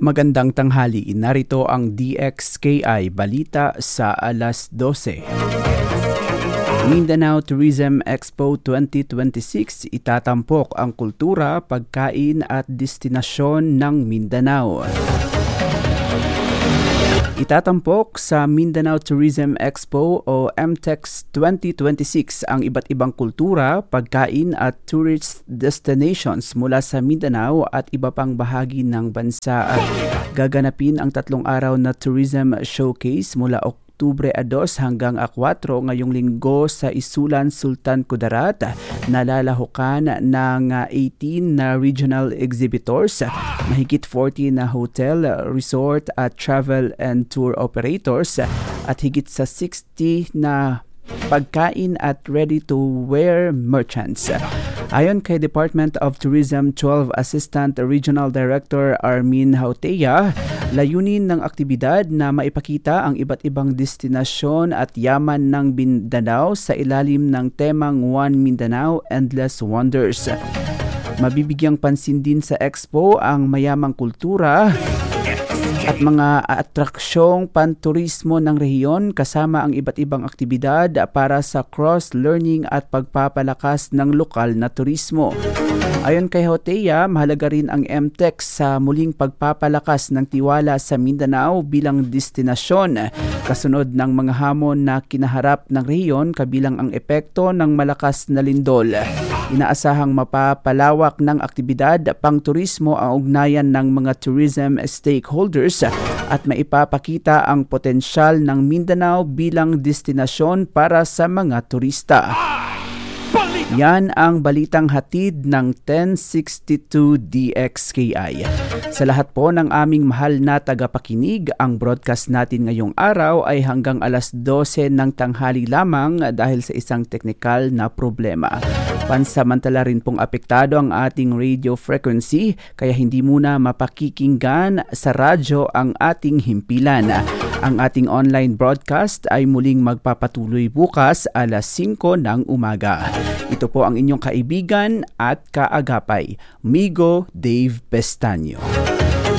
Magandang tanghali, narito ang DXKI Balita sa alas 12. Mindanao Tourism Expo 2026, itatampok ang kultura, pagkain at destinasyon ng Mindanao. Itatampok sa Mindanao Tourism Expo o MTEX 2026 ang iba't ibang kultura, pagkain at tourist destinations mula sa Mindanao at iba pang bahagi ng bansa. At gaganapin ang 3 araw na tourism showcase mula Oktubre 2 hanggang 4 ngayong linggo sa Isulan, Sultan Kudarat, nalalahukan ng 18 na regional exhibitors, mahigit 40 na hotel, resort at travel and tour operators at higit sa 60 na pagkain at ready-to-wear merchants. Ayon kay Department of Tourism 12 Assistant Regional Director Armin Hauteya, layunin ng aktibidad na maipakita ang iba't ibang destinasyon at yaman ng Mindanao sa ilalim ng temang One Mindanao Endless Wonders. Mabibigyang pansin din sa Expo ang mayamang kultura at mga atraksyong panturismo ng rehiyon kasama ang iba't ibang aktibidad para sa cross-learning at pagpapalakas ng lokal na turismo. Ayon kay Hauteya, mahalaga rin ang MTEX sa muling pagpapalakas ng tiwala sa Mindanao bilang destinasyon kasunod ng mga hamon na kinaharap ng rehiyon kabilang ang epekto ng malakas na lindol. Inaasahang mapapalawak ng aktibidad pang turismo ang ugnayan ng mga tourism stakeholders at maipapakita ang potensyal ng Mindanao bilang destinasyon para sa mga turista. Yan ang balitang hatid ng 1062 DXKI. Sa lahat po ng aming mahal na tagapakinig, ang broadcast natin ngayong araw ay hanggang alas 12 ng tanghali lamang dahil sa isang teknikal na problema. Pansamantala rin pong apektado ang ating radio frequency kaya hindi muna mapakikinggan sa radyo ang ating himpilan. Ang ating online broadcast ay muling magpapatuloy bukas alas 5 ng umaga. Ito po ang inyong kaibigan at kaagapay, Migo Dave Pestaño.